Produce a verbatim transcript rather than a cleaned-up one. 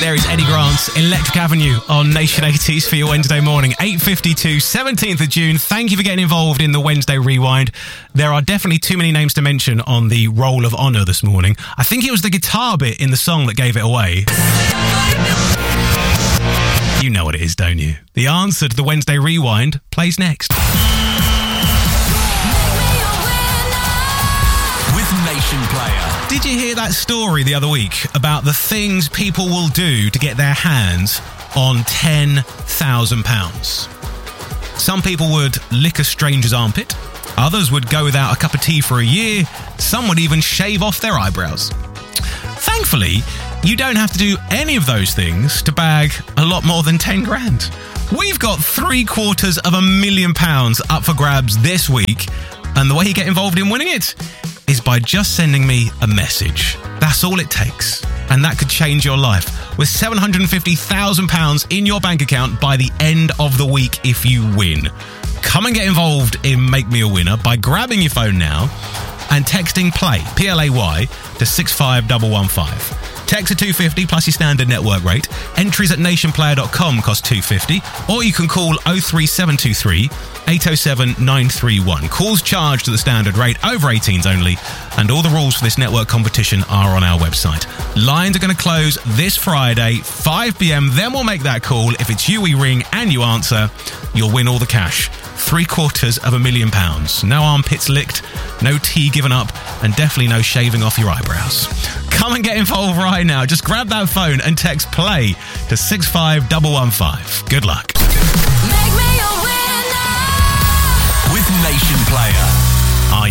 There is Eddie Grant's Electric Avenue on Nation eighties for your Wednesday morning. eight fifty-two, seventeenth of June. Thank you for getting involved in the Wednesday Rewind. There are definitely too many names to mention on the Roll of Honour this morning. I think it was the guitar bit in the song that gave it away. You know what it is, don't you? The answer to the Wednesday Rewind plays next. Nation Player. Did you hear that story the other week about the things people will do to get their hands on ten thousand pounds? Some people would lick a stranger's armpit. Others would go without a cup of tea for a year. Some would even shave off their eyebrows. Thankfully, you don't have to do any of those things to bag a lot more than ten grand. We've got three quarters of a million pounds up for grabs this week. And the way you get involved in winning it is by just sending me a message. That's all it takes. And that could change your life with seven hundred fifty thousand pounds in your bank account by the end of the week if you win. Come and get involved in Make Me a Winner by grabbing your phone now and texting PLAY, P L A Y, to six five one one five. Text to two fifty plus your standard network rate. Entries at nation player dot com cost two fifty, or you can call oh three seven two three, eight oh seven, nine three one. Calls charged at the standard rate, over eighteens only, and all the rules for this network competition are on our website. Lines are going to close this Friday, five p.m. Then we'll make that call. If it's you we ring and you answer, you'll win all the cash. Three quarters of a million pounds. No armpits licked, no tea given up, and definitely no shaving off your eyebrows. Come and get involved right now. Just grab that phone and text PLAY to six five one one five. Good luck.